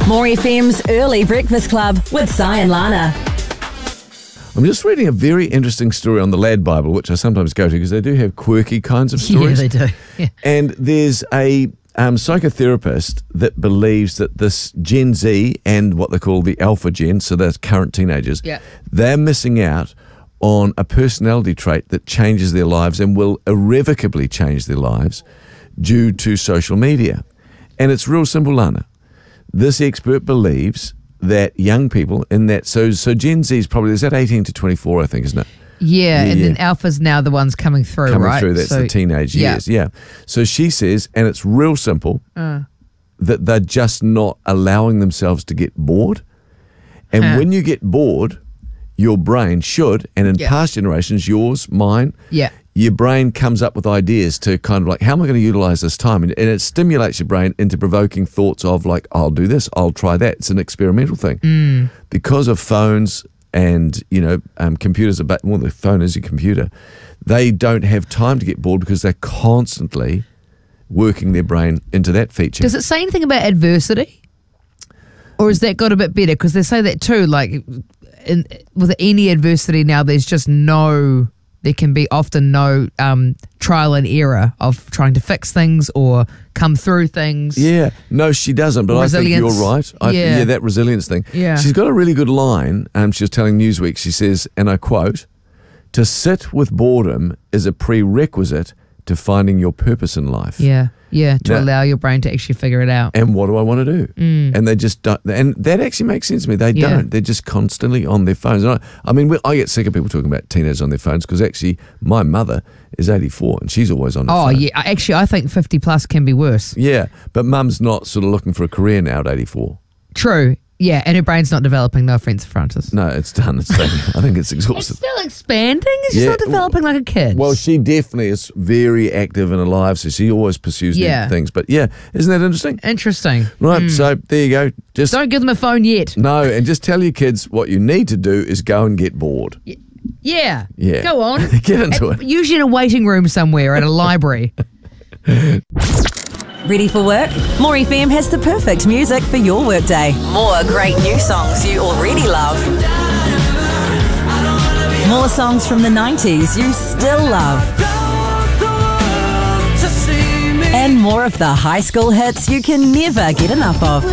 More FM's Early Breakfast Club with Si and Lana. I'm just reading a very interesting story on the Lad Bible, which I sometimes go to because they do have quirky kinds of stories. Yeah, they do. Yeah. And there's a psychotherapist that believes that this Gen Z and what they call the Alpha Gen, so that's current teenagers, they're missing out on a personality trait that changes their lives and will irrevocably change their lives due to social media. And it's real simple, Lana. This expert believes that young people in that, so Gen Z is probably, is that 18 to 24, I think, isn't it? Yeah, and then Alpha's now the ones coming through, right? That's the teenage years, yeah. So she says, and it's real simple, that they're just not allowing themselves to get bored. And when you get bored, your brain should, and in past generations, yours, mine, your brain comes up with ideas to kind of like, how am I going to utilize this time? And it stimulates your brain into provoking thoughts of like, I'll do this, I'll try that. It's an experimental thing. Because of phones and, computers, the phone is your computer, they don't have time to get bored because they're constantly working their brain into that feature. Does it say anything about adversity? Or has that got a bit better? Because they say that too, like with any adversity now, there can be often no trial and error of trying to fix things or come through things. Yeah, no, she doesn't, but resilience. I think you're right. That resilience thing. Yeah. She's got a really good line. She was telling Newsweek, she says, and I quote, "To sit with boredom is a prerequisite to finding your purpose in life." Yeah, to allow your brain to actually figure it out. And what do I want to do? And they just don't. And that actually makes sense to me. They don't. They're just constantly on their phones. And I get sick of people talking about teenagers on their phones because actually my mother is 84 and she's always on her phone. Oh, yeah. Actually, I think 50 plus can be worse. Yeah, but mum's not sort of looking for a career now at 84. True. Yeah, and her brain's not developing, no offence, Francis. No, it's done. It's done. I think it's exhausted. It's still expanding. It's just not developing like a kid. Well, she definitely is very active and alive, so she always pursues new things. But yeah, isn't that interesting? Interesting. Right, so there you go. Just don't give them a phone yet. No, and just tell your kids what you need to do is go and get bored. Yeah. Go on. Get into it. Usually in a waiting room somewhere at a library. Ready for work? More FM has the perfect music for your workday. More great new songs you already love. More songs from the 90s you still love. And more of the high school hits you can never get enough of.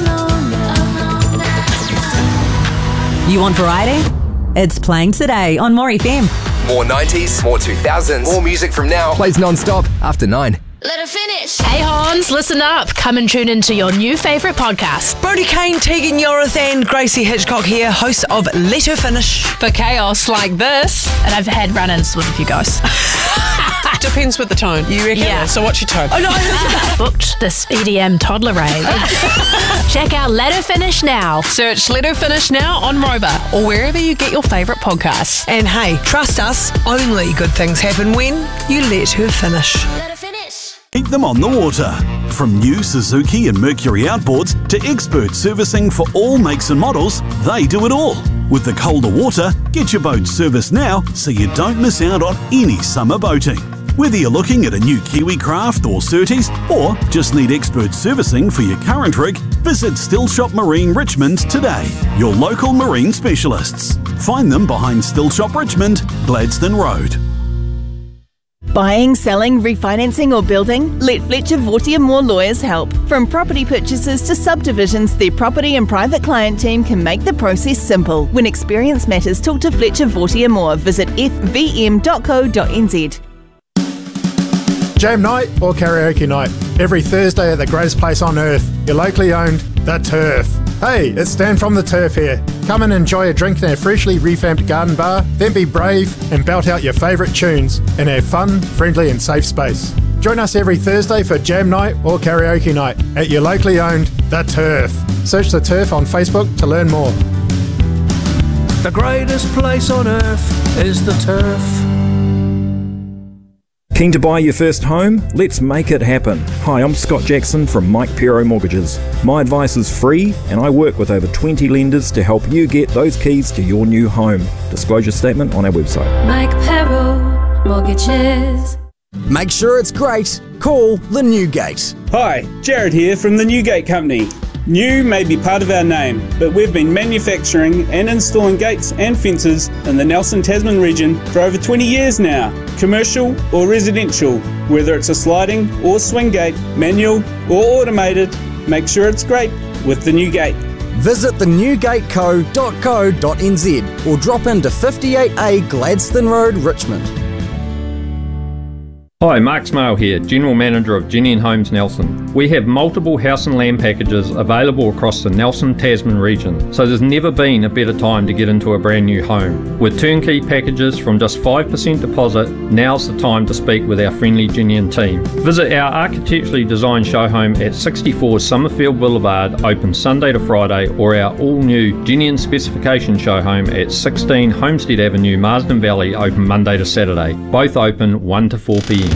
You want variety? It's playing today on More FM. More 90s, more 2000s, more music from now. Plays non-stop after 9. Let her finish. Hey Hans, listen up. Come and tune into your new favourite podcast. Brody Kane, Tegan Yorith and Gracie Hitchcock here, hosts of Let Her Finish. For chaos like this. And I've had run-ins with a few guys. Depends with the tone. You reckon? Yeah. So what's your tone? Oh, no. Booked this EDM toddler rave. Check out Let Her Finish now. Search Let Her Finish now on Rover or wherever you get your favourite podcasts. And hey, trust us, only good things happen when you let her finish. Let her finish. Keep them on the water. From new Suzuki and Mercury outboards to expert servicing for all makes and models, they do it all. With the colder water, get your boat serviced now so you don't miss out on any summer boating. Whether you're looking at a new Kiwi Craft or Surtees, or just need expert servicing for your current rig, visit Still Shop Marine Richmond today, your local marine specialists. Find them behind Still Shop Richmond, Gladstone Road. Buying, selling, refinancing or building? Let Fletcher Vortier Moore Lawyers help. From property purchases to subdivisions, their property and private client team can make the process simple. When experience matters, talk to Fletcher Vortier Moore. Visit fvm.co.nz. Jam night or karaoke night. Every Thursday at the greatest place on earth. Your locally owned The Turf. Hey, it's Dan from The Turf here. Come and enjoy a drink in our freshly revamped garden bar, then be brave and belt out your favourite tunes in our fun, friendly and safe space. Join us every Thursday for Jam night or karaoke night at your locally owned The Turf. Search The Turf on Facebook to learn more. The greatest place on earth is The Turf. Keen to buy your first home? Let's make it happen. Hi, I'm Scott Jackson from Mike Pero Mortgages. My advice is free and I work with over 20 lenders to help you get those keys to your new home. Disclosure statement on our website. Mike Pero Mortgages. Make sure it's great. Call the Newgate. Hi, Jared here from the Newgate Company. New may be part of our name, but we've been manufacturing and installing gates and fences in the Nelson Tasman region for over 20 years now. Commercial or residential, whether it's a sliding or swing gate, manual or automated, make sure it's great with the New Gate. Visit thenewgateco.co.nz or drop into 58A Gladstone Road, Richmond. Hi, Mark Smale here, General Manager of Jenny and Homes Nelson. We have multiple house and land packages available across the Nelson Tasman region, so there's never been a better time to get into a brand new home. With turnkey packages from just 5% deposit, now's the time to speak with our friendly Jenny and team. Visit our architecturally designed show home at 64 Summerfield Boulevard, open Sunday to Friday, or our all-new Jenny and Specification show home at 16 Homestead Avenue, Marsden Valley, open Monday to Saturday. Both open 1 to 4 p.m.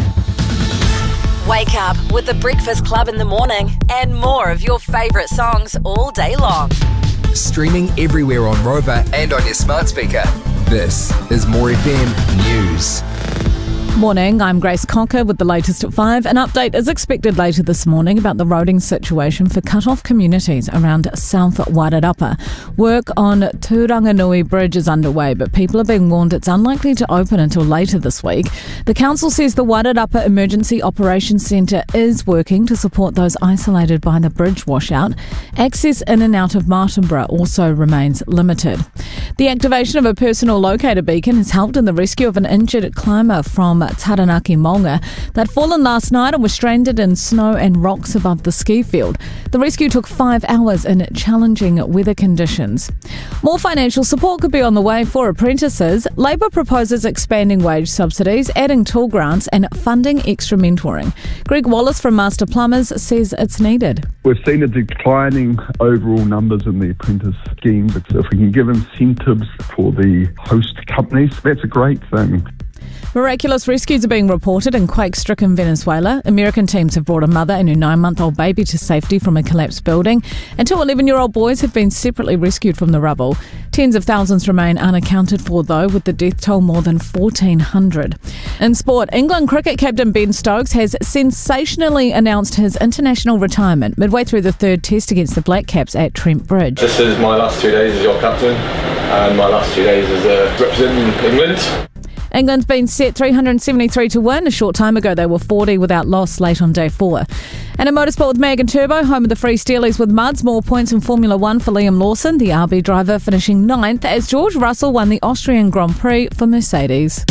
Wake up with the Breakfast Club in the morning and more of your favourite songs all day long. Streaming everywhere on Rover and on your smart speaker. This is More FM News. Morning, I'm Grace Conker with the latest at 5. An update is expected later this morning about the roading situation for cut-off communities around South Wairarapa. Work on Turanganui Bridge is underway, but people are being warned it's unlikely to open until later this week. The council says the Wairarapa Emergency Operations Centre is working to support those isolated by the bridge washout. Access in and out of Martinborough also remains limited. The activation of a personal locator beacon has helped in the rescue of an injured climber from Taranaki Maunga. They'd fallen last night and were stranded in snow and rocks above the ski field. The rescue took 5 hours in challenging weather conditions. More financial support could be on the way for apprentices. Labor proposes expanding wage subsidies, adding tool grants and funding extra mentoring. Greg Wallace from Master Plumbers says it's needed. We've seen a declining overall numbers in the apprentice scheme, but if we can give incentives for the host companies, that's a great thing. Miraculous rescues are being reported in quake-stricken Venezuela. American teams have brought a mother and her 9-month-old baby to safety from a collapsed building, and 2 11-year-old boys have been separately rescued from the rubble. Tens of thousands remain unaccounted for, though, with the death toll more than 1,400. In sport, England cricket captain Ben Stokes has sensationally announced his international retirement midway through the 3rd test against the Black Caps at Trent Bridge. This is my last 2 days as your captain, and my last 2 days as representing England. England's been set 373 to win. A short time ago, they were 40 without loss late on day 4. And in motorsport with Mag and Turbo, home of the Free Steelies with Muds. More points in Formula 1 for Liam Lawson, the RB driver, finishing 9th as George Russell won the Austrian Grand Prix for Mercedes.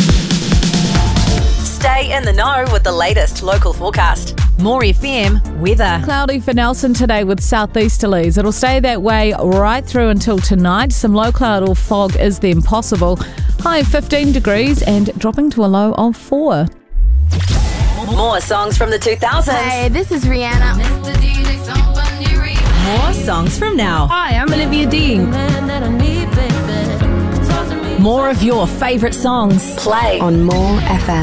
Stay in the know with the latest local forecast. More FM weather. Cloudy for Nelson today with southeasterlies. It'll stay that way right through until tonight. Some low cloud or fog is then possible. High 15 degrees and dropping to a low of 4. More songs from the 2000s. Hey, this is Rihanna. More songs from now. Hi, I'm Olivia Dean. More of your favourite songs. Play on More FM.